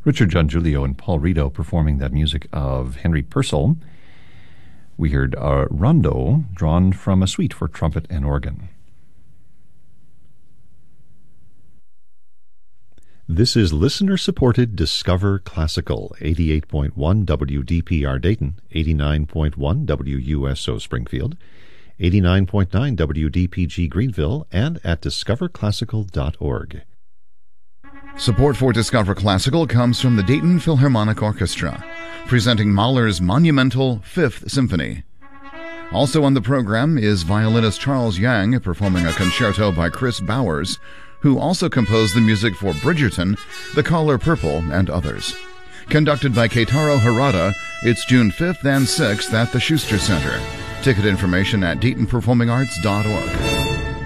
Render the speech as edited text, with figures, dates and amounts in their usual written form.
Richard John Giulio and Paul Rito performing that music of Henry Purcell. We heard a rondo drawn from a suite for trumpet and organ. This is listener-supported Discover Classical, 88.1 WDPR Dayton, 89.1 WUSO Springfield, 89.9 WDPG Greenville, and at discoverclassical.org. Support for Discover Classical comes from the Dayton Philharmonic Orchestra, presenting Mahler's monumental Fifth Symphony. Also on the program is violinist Charles Yang performing a concerto by Chris Bowers, who also composed the music for Bridgerton, The Color Purple, and others. Conducted by Keitaro Harada, it's June 5th and 6th at the Schuster Center. Ticket information at DaytonPerformingArts.org.